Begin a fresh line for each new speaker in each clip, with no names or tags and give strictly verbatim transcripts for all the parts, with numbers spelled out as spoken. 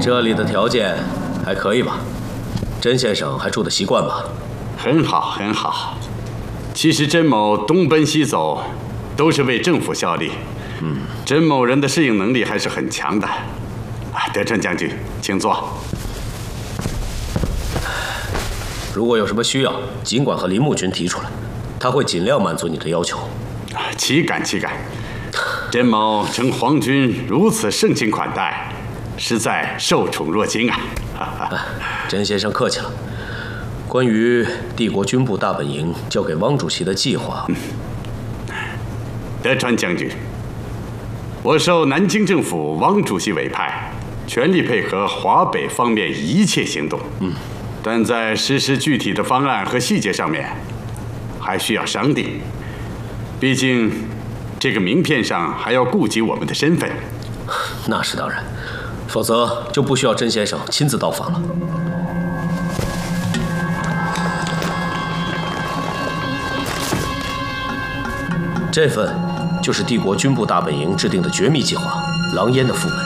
这里的条件还可以吧？甄先生还住得习惯吧？
很好，很好。其实甄某东奔西走，都是为政府效力。嗯，甄某人的适应能力还是很强的。啊，德川将军，请坐。
如果有什么需要，尽管和林木君提出来，他会尽量满足你的要求。
岂敢岂敢！甄某承皇军如此盛情款待，实在受宠若惊啊！
甄先生客气了。关于帝国军部大本营交给汪主席的计划，
嗯、德川将军，我受南京政府汪主席委派，全力配合华北方面一切行动。嗯，但在实施具体的方案和细节上面，还需要商定。毕竟，这个名片上还要顾及我们的身份。
那是当然，否则就不需要甄先生亲自到访了。这份就是帝国军部大本营制定的绝密计划——狼烟的副本。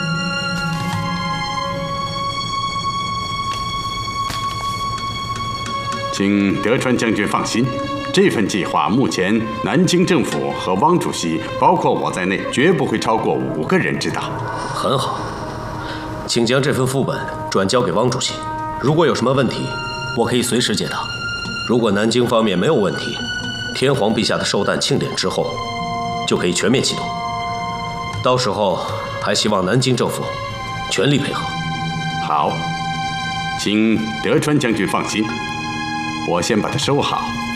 请德川将军放心。这份计划目前南京政府和汪主席，包括我在内，绝不会超过五个人知道。
很好，请将这份副本转交给汪主席。如果有什么问题，我可以随时解答。如果南京方面没有问题，天皇陛下的寿诞庆典之后，就可以全面启动。到时候还希望南京政府全力配合。
好，请德川将军放心，我先把它收好。